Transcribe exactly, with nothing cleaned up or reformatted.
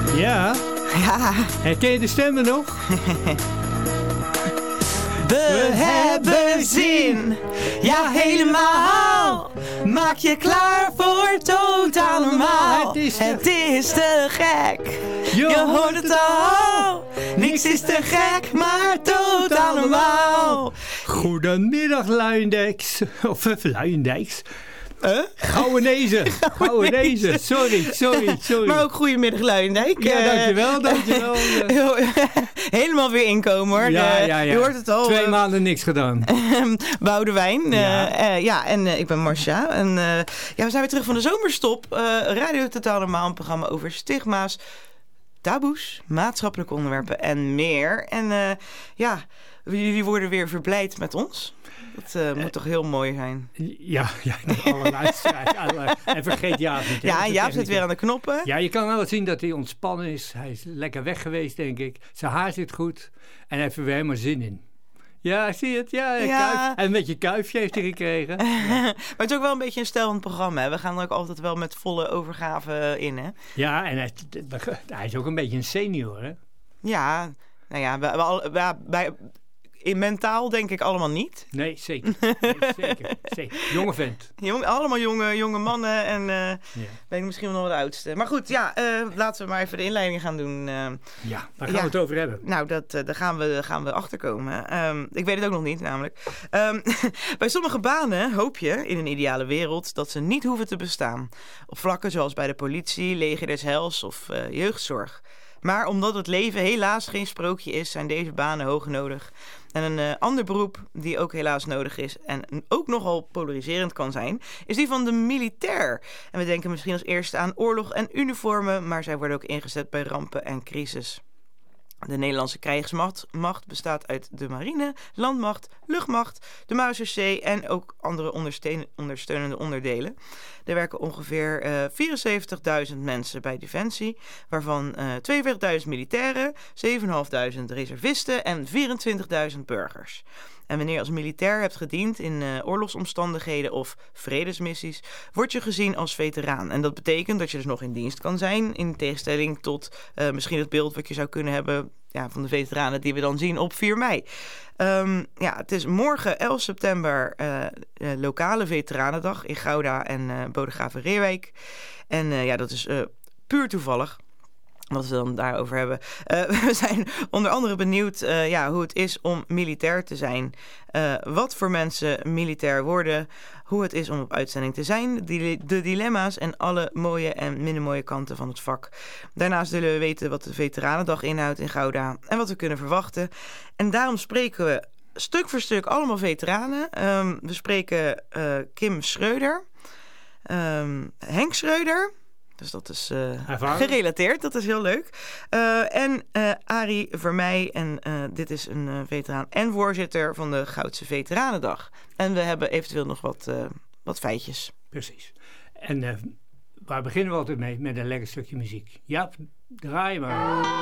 Ja. Ja. Herken je de stemmen nog? We hebben zin, ja helemaal. Maak je klaar voor Totaal Normaal. Het is te, het is te gek, je, je hoort het al. Niks is te gek, maar Totaal Normaal. Goedemiddag Luijendijks. Of uh, Luijendijks. Huh? Gouwenezen. Gouwenezen. Sorry, sorry, sorry. Maar ook goedemiddag Luijendijk. Ja, dankjewel, dankjewel. Helemaal weer inkomen hoor. Ja, ja, ja. Je hoort het al. Twee maanden niks gedaan. Boudewijn. Ja. Uh, uh, ja, en uh, ik ben Marcia. En uh, ja, we zijn weer terug van de zomerstop. Uh, Radio Totaal Normaal, een programma over stigma's, taboes, maatschappelijke onderwerpen en meer. En uh, ja, jullie worden weer verblijd met ons. Dat uh, moet uh, toch heel mooi zijn. Ja, ja, alle luisteraars. alle, en vergeet Jaap niet. Ja, en Jaap zit weer aan de knoppen. Ja, je kan wel zien dat hij ontspannen is. Hij is lekker weg geweest, denk ik. Zijn haar zit goed. En hij heeft er weer helemaal zin in. Ja, zie je het? Ja, ja. Kuif. En een beetje kuifje heeft hij gekregen. Ja. Maar het is ook wel een beetje een stijl van het programma. Hè? We gaan er ook altijd wel met volle overgave in, hè? Ja, en hij, hij is ook een beetje een senior, hè? Ja, nou ja, bij, bij, bij in mentaal denk ik allemaal niet. Nee, zeker. Nee, zeker, zeker. Jonge vent. Jong, allemaal jonge, jonge mannen en uh, ja. ben ik misschien wel nog wat oudste. Maar goed, ja, uh, laten we maar even de inleiding gaan doen. Uh, ja, daar gaan ja. we het over hebben. Nou, dat, uh, daar gaan we, gaan we achterkomen. Um, ik weet het ook nog niet, namelijk. Um, bij sommige banen hoop je in een ideale wereld dat ze niet hoeven te bestaan. Op vlakken zoals bij de politie, leger des heils of uh, jeugdzorg. Maar omdat het leven helaas geen sprookje is, zijn deze banen hoog nodig. En een uh, ander beroep die ook helaas nodig is en ook nogal polariserend kan zijn, is die van de militair. En we denken misschien als eerste aan oorlog en uniformen, maar zij worden ook ingezet bij rampen en crisis. De Nederlandse krijgsmacht macht bestaat uit de marine, landmacht, luchtmacht, de Marechaussee en ook andere ondersteun- ondersteunende onderdelen. Er werken ongeveer uh, vierenzeventigduizend mensen bij Defensie, waarvan uh, tweeënveertigduizend militairen, zevenduizend vijfhonderd reservisten en vierentwintigduizend burgers. En wanneer je als militair hebt gediend in uh, oorlogsomstandigheden of vredesmissies, word je gezien als veteraan. En dat betekent dat je dus nog in dienst kan zijn, in tegenstelling tot uh, misschien het beeld wat je zou kunnen hebben ja, van de veteranen die we dan zien op vier mei. Um, ja, het is morgen elf september uh, uh, lokale veteranendag in Gouda en uh, Bodegraven-Reeuwijk. En uh, ja, dat is uh, puur toevallig. Wat we dan daarover hebben. Uh, we zijn onder andere benieuwd uh, ja, hoe het is om militair te zijn. Uh, wat voor mensen militair worden. Hoe het is om op uitzending te zijn. De, de dilemma's en alle mooie en minder mooie kanten van het vak. Daarnaast willen we weten wat de Veteranendag inhoudt in Gouda. En wat we kunnen verwachten. En daarom spreken we stuk voor stuk allemaal veteranen. Um, we spreken uh, Kim Schreuder. Um, Henk Schreuder. Dus dat is uh, gerelateerd, dat is heel leuk. Uh, en uh, Arie Vermeij, en uh, dit is een uh, veteraan en voorzitter van de Goudse Veteranendag. En we hebben eventueel nog wat, uh, wat feitjes. Precies. En uh, waar beginnen we altijd mee? Met een lekker stukje muziek. Ja, draai maar.